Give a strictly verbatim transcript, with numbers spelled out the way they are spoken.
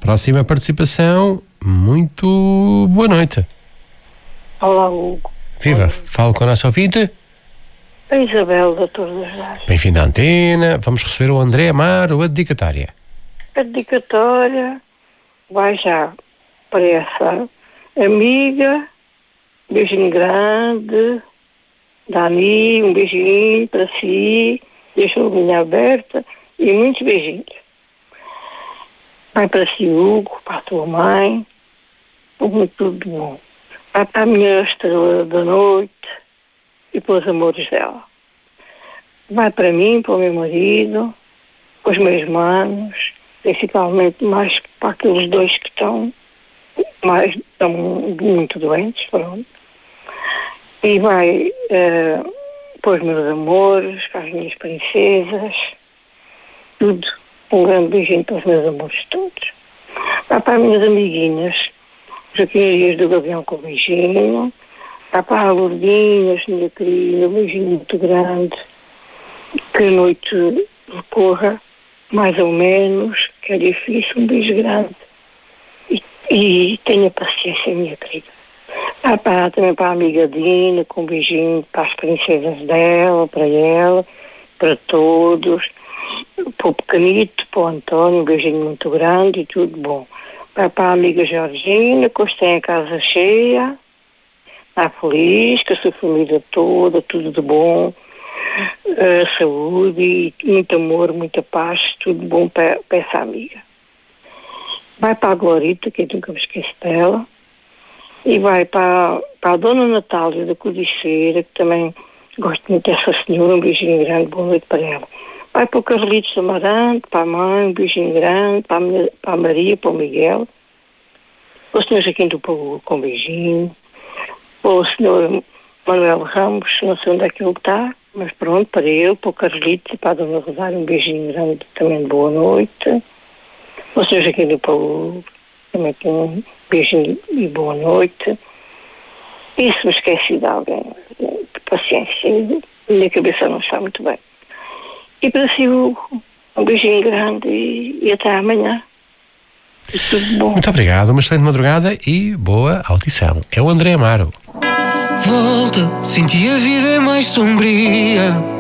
Próxima participação, muito boa noite. Olá, Hugo. Viva, falo com a nossa ouvinte. A Isabel, da Torre das Lajes. Bem-vindo à antena. Vamos receber o André Amaro, a dedicatória. A dedicatória vai já para essa amiga, um beijinho grande, Dani, um beijinho para si, deixa a linha aberta e muitos beijinhos. Vai para si, Hugo, para a tua mãe, tudo, tudo bom. Vai para a minha estrela da noite e para os amores dela. Vai para mim, para o meu marido, para os meus manos, principalmente mais para aqueles dois que estão, mais, estão muito doentes, pronto. E vai uh, para os meus amores, para as minhas princesas, tudo. Um grande beijinho para os meus amores todos. Vai para as minhas amiguinhas, Joaquim do Gavião com beijinho. Vai para a Lourdinhas, minha querida, um beijinho muito grande. Que a noite corra, mais ou menos, que é difícil, um beijo grande. E, e tenha paciência, minha querida. Vai para, também para a amiga Dina, com um beijinho para as princesas dela, para ela, para todos. Para o pequenito, para o António, um beijinho muito grande e tudo bom. Vai para a amiga Georgina, que hoje tem a casa cheia. Está feliz, com a sua família toda, tudo de bom. Uh, saúde e muito amor, muita paz, tudo bom para, para essa amiga. Vai para a Glorita, que eu nunca me esqueço dela. E vai para, para a Dona Natália da Codiceira, que também gosto muito dessa senhora, um beijinho grande, boa noite para ela. Vai para o Carlitos Amarante, para a mãe, um beijinho grande, para a, minha, para a Maria, para o Miguel. Para o senhor Joaquim do Paulo, com um beijinho. Para o senhor Manuel Ramos, não sei onde é que ele está, mas pronto, para ele, para o Carlitos e para a Dona Rosário, um beijinho grande, também de boa noite. Para o senhor Joaquim do Paulo, também tem um beijinho e boa noite. E se me esqueci de alguém, de paciência, minha cabeça não está muito bem. E para si, um beijinho grande e, e até amanhã. E tudo bom. Muito obrigado, uma excelente madrugada e boa audição. É o André Amaro. Volta, senti a vida é mais sombria.